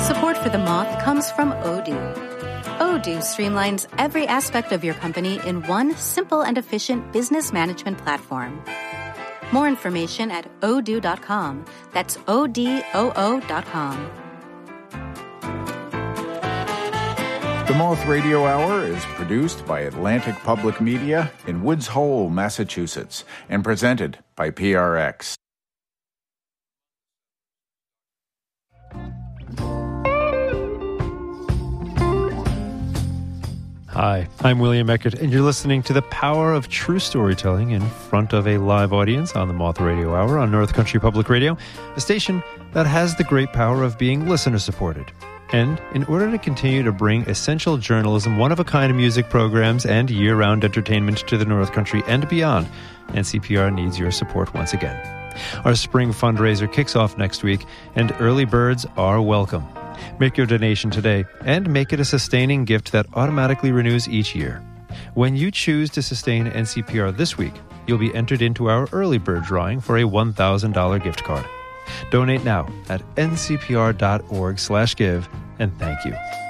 Support for The Moth comes from Odoo. Odoo streamlines every aspect of your company in one simple and efficient business management platform. More information at odoo.com. That's ODOO.com. The Moth Radio Hour is produced by Atlantic Public Media in Woods Hole, Massachusetts, and presented by PRX. Hi, I'm William Eckert, and you're listening to The Power of True Storytelling in front of a live audience on the Moth Radio Hour on North Country Public Radio, a station that has the great power of being listener-supported. And in order to continue to bring essential journalism, one-of-a-kind music programs, and year-round entertainment to the North Country and beyond, NCPR needs your support once again. Our spring fundraiser kicks off next week, and early birds are welcome. Make your donation today and make it a sustaining gift that automatically renews each year. When you choose to sustain NCPR this week, you'll be entered into our early bird drawing for a $1,000 gift card. Donate now at ncpr.org/give, and thank you.